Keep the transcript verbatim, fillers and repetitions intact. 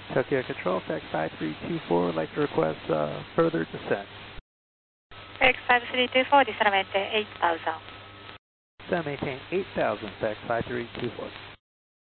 Tokyo Control, F X five three two four, would like to request uh, further descent. F X five three two four, descent maintain eight thousand. Descent maintain eight thousand, F X five three two four.